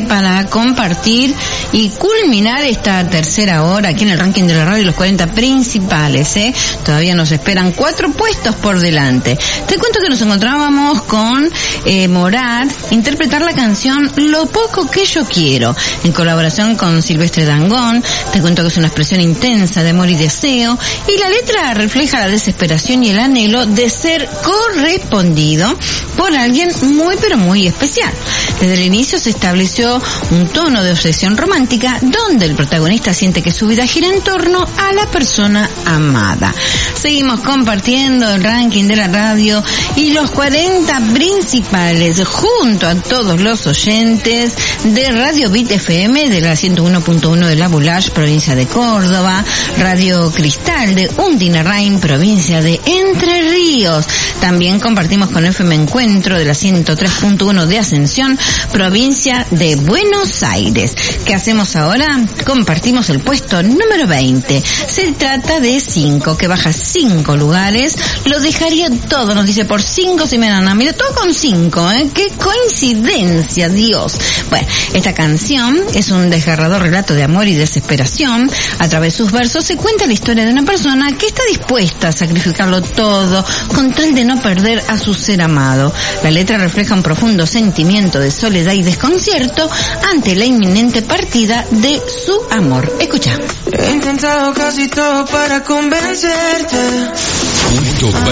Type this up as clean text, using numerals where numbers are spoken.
para compartir y culminar esta tercera hora aquí en el ranking de la radio, los 40 principales, Todavía nos esperan 4 puestos por delante. Te cuento que nos encontrábamos con Morat, interpretar la canción Lo poco que yo quiero, en colaboración con Silvestre Dangond. Te cuento que es una expresión intensa de amor y deseo, y la letra refleja la desesperación y el anhelo de ser correspondido por alguien muy pero muy especial. Desde el inicio se estableció un tono de obsesión romántica donde el protagonista siente que su vida gira en torno a la persona amada. Seguimos compartiendo el ranking de la radio y los 40 principales junto a todos los oyentes de Radio Bit FM de la 101.1 de La Boulage, provincia de Córdoba, Radio Cristal de Undinarrain, provincia de Entre Ríos. También compartimos con FM Encuentro de la 103.1 de Ascensión, provincia de Buenos Aires. ¿Qué hacemos ahora? Compartimos el puesto número 20. Se trata de 5, que baja 5 lugares. Lo dejaría todo, nos dice, por 5 si me dan a mira, todo con 5, qué coincidencia, Dios. Bueno, esta canción es un desgarrador relato de amor y desesperación. A través de sus versos se cuenta la historia de una persona que está dispuesta a sacrificarlo todo con tal de no perder a su ser amado. La letra refleja un profundo sentimiento de soledad y desconcierto ante la inminente partida de su amor. Escucha. He intentado casi todo para convencerte.